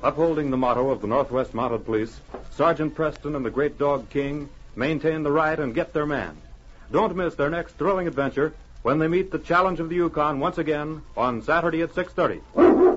Upholding the motto of the Northwest Mounted Police, Sergeant Preston and the Great Dog King maintain the right and get their man. Don't miss their next thrilling adventure when they meet the challenge of the Yukon once again on Saturday at 6:30.